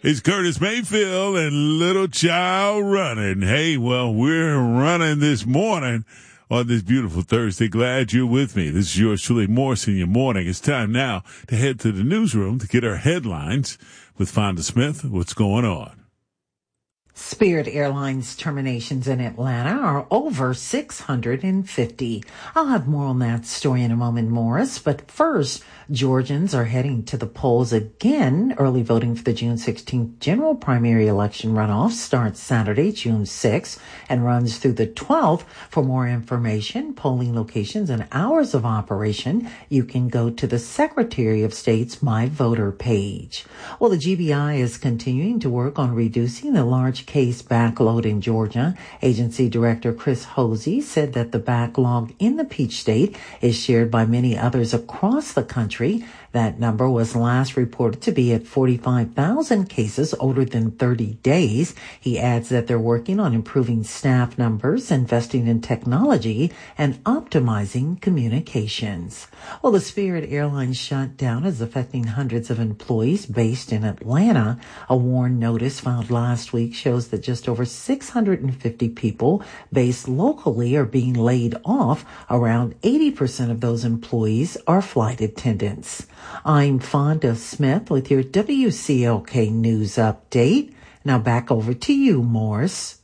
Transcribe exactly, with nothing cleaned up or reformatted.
It's Curtis Mayfield and Little Child running. Hey, well, we're running this morning on this beautiful Thursday. Glad you're with me. This is yours truly, Morris in your morning. It's time now to head to the newsroom to get our headlines with Fonda Smith. What's going on? Spirit Airlines terminations in Atlanta are over six hundred fifty. I'll have more on that story in a moment, Morris. But first, Georgians are heading to the polls again. Early voting for the June sixteenth general primary election runoff starts Saturday, June sixth, and runs through the twelfth. For more information, polling locations, and hours of operation, you can go to the Secretary of State's My Voter page. Well, the G B I is continuing to work on reducing the large case backlog in Georgia. Agency Director Chris Hosey said that the backlog in the Peach State is shared by many others across the country. That number was last reported to be at forty-five thousand cases older than thirty days. He adds that they're working on improving staff numbers, investing in technology, and optimizing communications. Well, the Spirit Airlines shutdown is affecting hundreds of employees based in Atlanta. A WARN notice filed last week shows that just over six hundred fifty people based locally are being laid off. Around eighty percent of those employees are flight attendants. I'm Fonda Smith with your W C L K News Update. Now back over to you, Morris.